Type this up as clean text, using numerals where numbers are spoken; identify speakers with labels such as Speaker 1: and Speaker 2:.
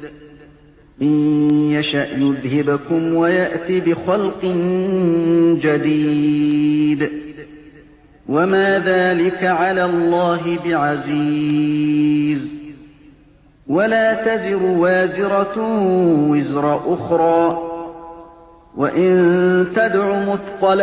Speaker 1: إن يشأ يذهبكم ويأت بخلق جديد وما ذلك على الله بعزيز ولا تزر وازرة وزر أخرى وإن تدع مثقلة